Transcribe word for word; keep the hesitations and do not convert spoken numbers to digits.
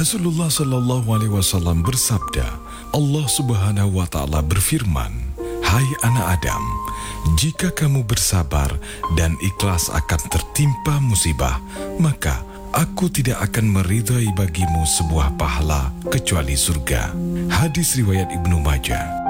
Rasulullah Shallallahu Alaihi Wasallam bersabda, Allah Subhanahu Wa Taala berfirman, Hai anak Adam, jika kamu bersabar dan ikhlas akan tertimpa musibah, maka Aku tidak akan meridhai bagimu sebuah pahala kecuali surga. Hadis riwayat Ibnu Majah.